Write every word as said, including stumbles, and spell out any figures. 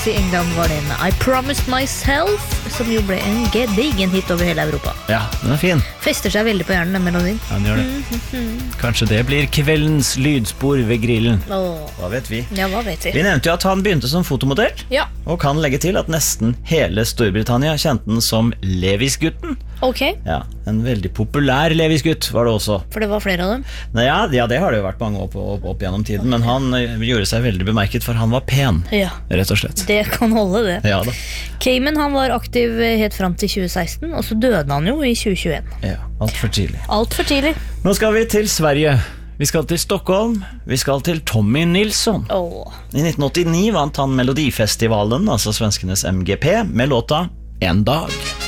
Beatles i England var det med I Promised Myself, som jo ble en gedigen hit over hele Europa. Ja, den er fin. Fester seg veldig på hjernen, den melodien. Ja, den gjør det. Kanskje det blir kveldens lydspor ved grillen. Åh. Hva vet vi? Ja, hva vet vi? Vi nevnte jo at han begynte som fotomodell, Ja. og kan legge til at nesten hele Storbritannia kjente den som Levis-gutten. Ok, Ja, en veldig populær Levis-gutt var det også. for det var flere av dem. Nei, ja, ja, det har det jo vært mange opp, opp, opp gjennom tiden, men han eh, gjorde seg veldig bemerket, for han var pen, Ja, rett og slett. det kan holde det. Ja da. Cayman, han var aktiv helt fram til tjue seksten, og så døde han jo i tjue tjueen. Ja, alt for tidlig. Alt for tidlig. Nå skal vi til Sverige. Vi skal til Stockholm. Vi skal til Tommy Nilsson. Åh. I nitten åttini vant han Melodifestivalen, altså svenskenes M G P, med låta En dag.